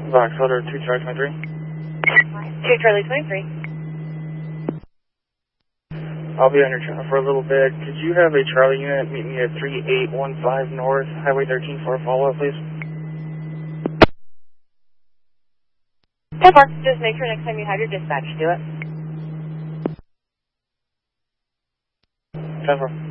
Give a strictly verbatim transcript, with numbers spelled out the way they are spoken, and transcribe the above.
Box Order two Charlie twenty-three. two Charlie twenty-three. I'll be on your channel for a little bit. Could you have a Charlie unit meet me at three eight one five North, Highway thirteen for a follow-up, please? ten four. Just make sure next time you have your dispatch, do it. ten four.